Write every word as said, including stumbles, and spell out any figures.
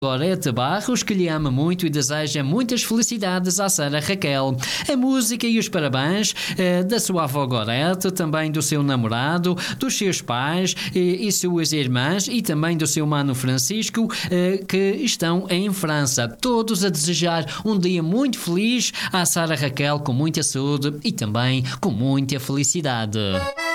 Gorete Barros, que lhe ama muito e deseja muitas felicidades à Sara Raquel. A música e os parabéns eh, da sua avó Gorete, também do seu namorado, dos seus pais e, e suas irmãs e também do seu mano Francisco, eh, que estão em França. Todos a desejar um dia muito feliz à Sara Raquel, com muita saúde e também com muita felicidade.